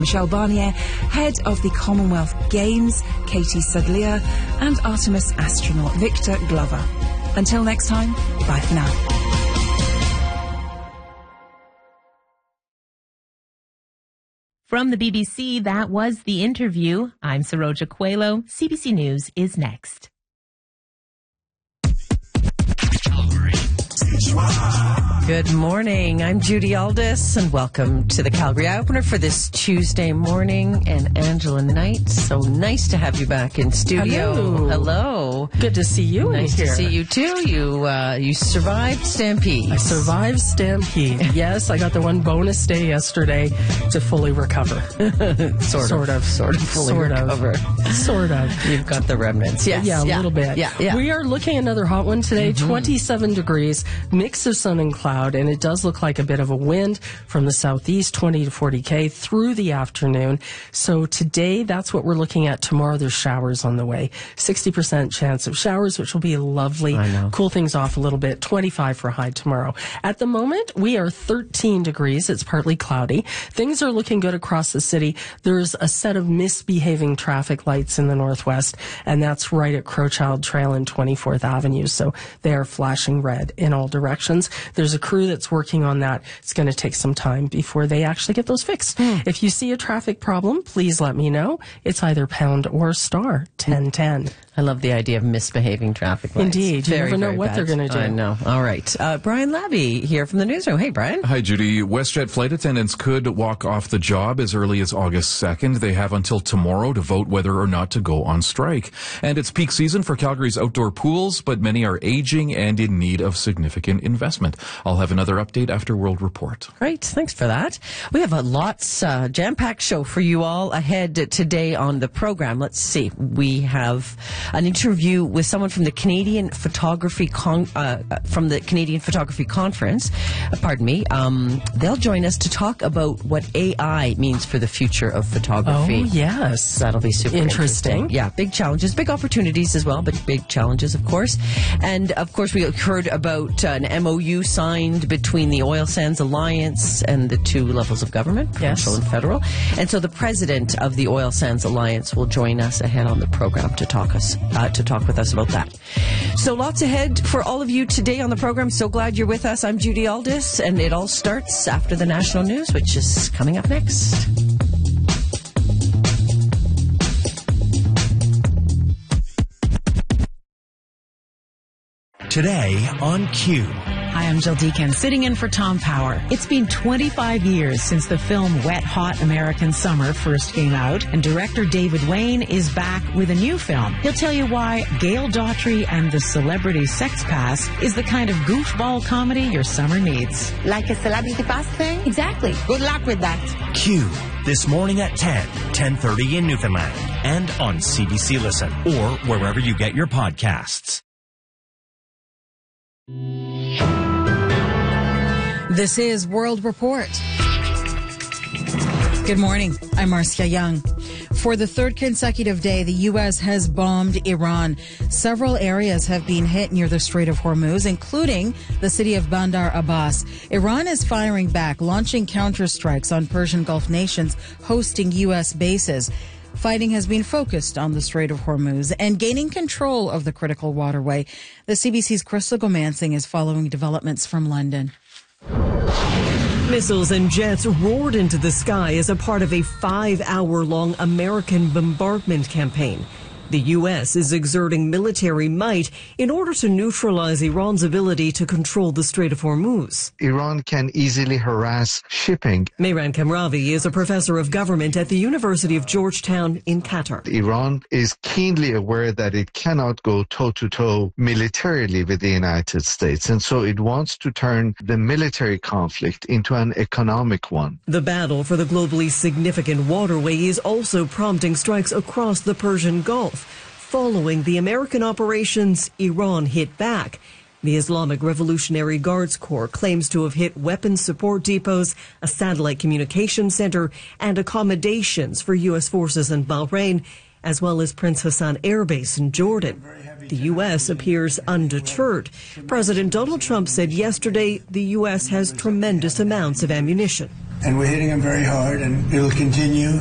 Michelle Barnier, head of the Commonwealth Games, Katie Sudlier, and Artemis astronaut Victor Glover. Until next time, bye for now. From the BBC, that was The Interview. I'm Saroja Coelho. CBC News is next. Good morning. I'm Judy Aldis, and welcome to the Calgary Eye Opener for this Tuesday morning. And Angela Knight, so nice to have you back in studio. Hello. Good to see you. Nice here. to see you too. You survived Stampede. I survived Stampede. Yes, I got the one bonus day yesterday to fully recover. Sort of fully recover. Sort of. You've got the remnants. Yes. Yeah, a little bit. Yeah. We are looking at another hot one today. 27 degrees, mix of sun and cloud, and it does look like a bit of a wind from the southeast, 20 to 40 km through the afternoon. So today, that's what we're looking at. Tomorrow, there's showers on the way. 60% chance of showers, which will be lovely. I know. Cool things off a little bit. 25 for high tomorrow. At the moment, we are 13 degrees. It's partly cloudy. Things are looking good across the city. There's a set of misbehaving traffic lights in the northwest, and that's right at Crowchild Trail and 24th Avenue. So they are flashing red in all directions. There's a crew that's working on that. It's going to take some time before they actually get those fixed. If you see a traffic problem, please let me know. It's either pound or star 1010. I love the idea of misbehaving traffic lights. Indeed. You never know what they're going to do. I know. All right. Brian Labby here from the newsroom. Hey, Brian. Hi, Judy. WestJet flight attendants could walk off the job as early as August 2nd. They have until tomorrow to vote whether or not to go on strike. And it's peak season for Calgary's outdoor pools, but many are aging and in need of significant investment. I'll have another update after World Report. Great. Thanks for that. We have a lots jam-packed show for you all ahead today on the program. Let's see. We have an interview with someone from the Canadian Photography Conference. They'll join us to talk about what AI means for the future of photography. Oh, yes. That'll be super interesting. Yeah, big challenges, big opportunities as well, but big challenges, of course. And, of course, we heard about an MOU signed between the Oil Sands Alliance and the two levels of government, provincial and federal. And so the president of the Oil Sands Alliance will join us ahead on the program to talk with us about that. So lots ahead for all of you today on the program. So glad you're with us. I'm Judy Aldis, and it all starts after the national news, which is coming up next. Today on Q. Hi, I'm Jill Deacon, sitting in for Tom Power. It's been 25 years since the film Wet Hot American Summer first came out, and director David Wayne is back with a new film. He'll tell you why Gail Daughtry and the Celebrity Sex Pass is the kind of goofball comedy your summer needs. Like a celebrity pass thing? Exactly. Good luck with that. Q. This morning at 10:30 in Newfoundland, and on CBC Listen, or wherever you get your podcasts. This is World Report. Good morning. I'm Marcia Young. For the third consecutive day, the U.S. has bombed Iran. Several areas have been hit near the Strait of Hormuz, including the city of Bandar Abbas. Iran is firing back, launching counterstrikes on Persian Gulf nations hosting U.S. bases. Fighting has been focused on the Strait of Hormuz and gaining control of the critical waterway. The CBC's Crystal Gomansing is following developments from London. Missiles and jets roared into the sky as a part of a 5-hour-long American bombardment campaign. The U.S. is exerting military might in order to neutralize Iran's ability to control the Strait of Hormuz. Iran can easily harass shipping. Mehran Kamravi is a professor of government at the University of Georgetown in Qatar. Iran is keenly aware that it cannot go toe-to-toe militarily with the United States, and so it wants to turn the military conflict into an economic one. The battle for the globally significant waterway is also prompting strikes across the Persian Gulf. Following the American operations, Iran hit back. The Islamic Revolutionary Guards Corps claims to have hit weapons support depots, a satellite communication center, and accommodations for U.S. forces in Bahrain, as well as Prince Hassan Air Base in Jordan. The U.S. appears undeterred. President Donald Trump said yesterday the U.S. has tremendous amounts of ammunition. and we're hitting them very hard, and it'll continue.